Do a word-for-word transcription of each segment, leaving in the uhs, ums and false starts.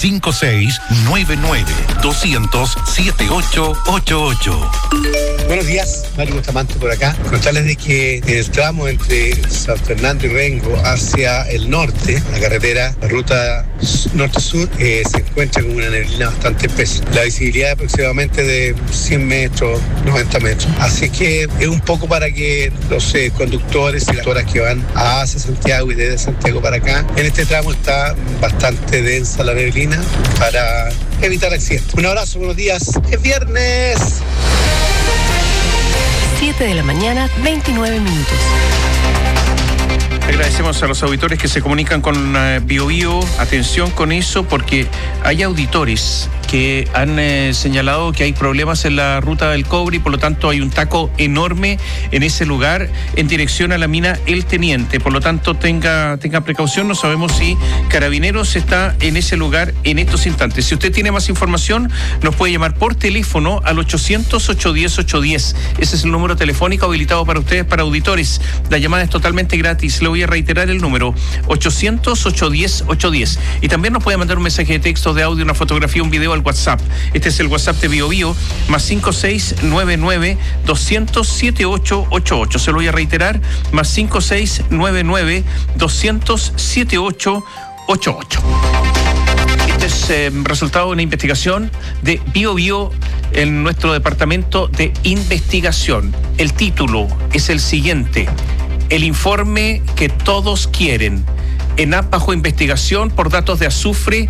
cinco seis nueve nueve dos cero cero siete ocho ocho ocho. Buenos días, Mario Bustamante por acá. Contarles de que en el tramo entre San Fernando y Rengo hacia el norte, la carretera, la ruta norte-sur, eh, se encuentra con una neblina bastante espesa. La visibilidad es aproximadamente de cien metros, noventa metros. Así que es un poco para que los eh, conductores y las horas que van hacia Santiago y desde Santiago para acá, en este tramo está bastante densa la neblina para evitar accidentes. Un abrazo, buenos días. Es viernes. siete de la mañana, veintinueve minutos. Agradecemos a los auditores que se comunican con uh, Bio Bio. Atención con eso, porque hay auditores que han eh, señalado que hay problemas en la ruta del cobre y por lo tanto hay un taco enorme en ese lugar en dirección a la mina El Teniente. Por lo tanto, tenga, tenga precaución. No sabemos si Carabineros está en ese lugar en estos instantes. Si usted tiene más información, nos puede llamar por teléfono al ochocientos, ochocientos diez, ochocientos diez. Ese es el número telefónico habilitado para ustedes, para auditores. La llamada es totalmente gratis. Le voy a reiterar el número: ochocientos, ochocientos diez, ochocientos diez. Y también nos puede mandar un mensaje de texto, de audio, una fotografía, un video al WhatsApp. Este es el WhatsApp de Bio Bio, más cinco seis nueve nueve dos cero cero siete ocho ocho ocho. Se lo voy a reiterar: más cinco seis nueve nueve dos cero cero siete ocho ocho ocho. Este es eh, resultado de una investigación de Bio Bio en nuestro departamento de investigación. El título es el siguiente: el informe que todos quieren. ENAP bajo investigación por datos de azufre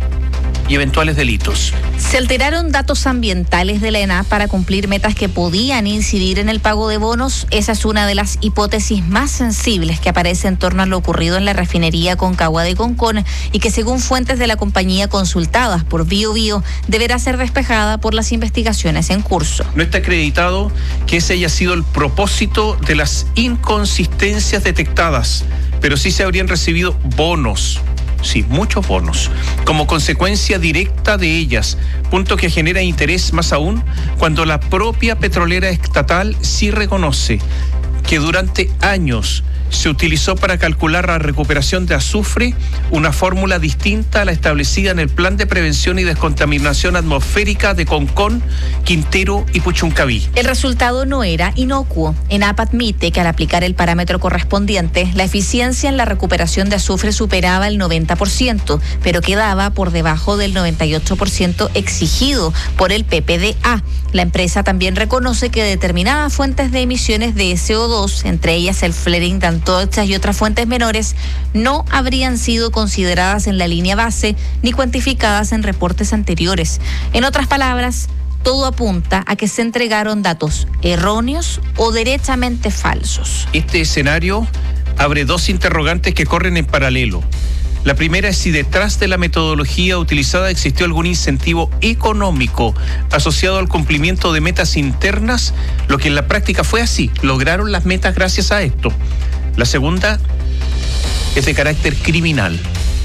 y eventuales delitos. Se alteraron datos ambientales de la ENAP para cumplir metas que podían incidir en el pago de bonos. Esa es una de las hipótesis más sensibles que aparece en torno a lo ocurrido en la refinería Concagua de Concón y que, según fuentes de la compañía consultadas por Bio Bio, deberá ser despejada por las investigaciones en curso. No está acreditado que ese haya sido el propósito de las inconsistencias detectadas, pero sí se habrían recibido bonos. Sí, muchos bonos, como consecuencia directa de ellas, punto que genera interés más aún cuando la propia petrolera estatal sí reconoce que durante años se utilizó para calcular la recuperación de azufre una fórmula distinta a la establecida en el Plan de Prevención y Descontaminación Atmosférica de Concón, Quintero y Puchuncaví. El resultado no era inocuo. ENAP admite que al aplicar el parámetro correspondiente, la eficiencia en la recuperación de azufre superaba el noventa por ciento, pero quedaba por debajo del noventa y ocho por ciento exigido por el P P D A. La empresa también reconoce que determinadas fuentes de emisiones de C O dos, entre ellas el flaring de antorchas y otras fuentes menores, no habrían sido consideradas en la línea base ni cuantificadas en reportes anteriores. En otras palabras, todo apunta a que se entregaron datos erróneos o derechamente falsos. Este escenario abre dos interrogantes que corren en paralelo. La primera es si detrás de la metodología utilizada existió algún incentivo económico asociado al cumplimiento de metas internas, lo que en la práctica fue así. Lograron las metas gracias a esto. La segunda es de carácter criminal,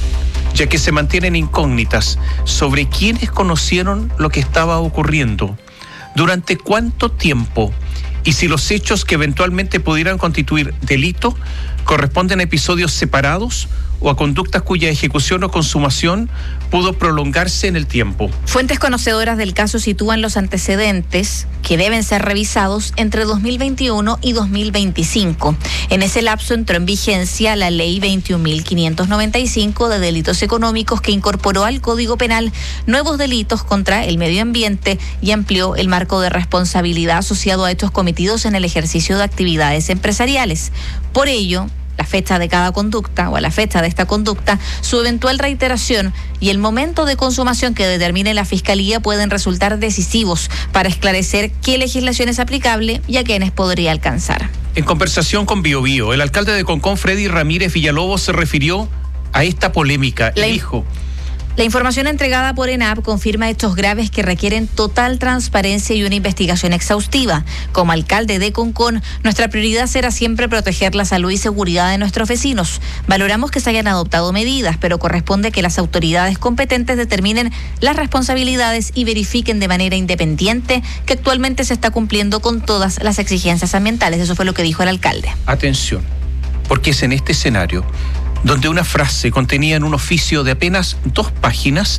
ya que se mantienen incógnitas sobre quiénes conocieron lo que estaba ocurriendo, durante cuánto tiempo y si los hechos que eventualmente pudieran constituir delito corresponden a episodios separados o a conductas cuya ejecución o consumación pudo prolongarse en el tiempo. Fuentes conocedoras del caso sitúan los antecedentes que deben ser revisados entre dos mil veintiuno y dos mil veinticinco. En ese lapso entró en vigencia la Ley veintiún mil quinientos noventa y cinco de delitos económicos, que incorporó al Código Penal nuevos delitos contra el medio ambiente y amplió el marco de responsabilidad asociado a hechos cometidos en el ejercicio de actividades empresariales. Por ello, la fecha de cada conducta o a la fecha de esta conducta, su eventual reiteración y el momento de consumación que determine la Fiscalía pueden resultar decisivos para esclarecer qué legislación es aplicable y a quiénes podría alcanzar. En conversación con Bio Bio, el alcalde de Concón, Freddy Ramírez Villalobos, se refirió a esta polémica y dijo: la información entregada por ENAP confirma hechos graves que requieren total transparencia y una investigación exhaustiva. Como alcalde de Concón, nuestra prioridad será siempre proteger la salud y seguridad de nuestros vecinos. Valoramos que se hayan adoptado medidas, pero corresponde que las autoridades competentes determinen las responsabilidades y verifiquen de manera independiente que actualmente se está cumpliendo con todas las exigencias ambientales. Eso fue lo que dijo el alcalde. Atención, porque es en este escenario donde una frase contenida en un oficio de apenas dos páginas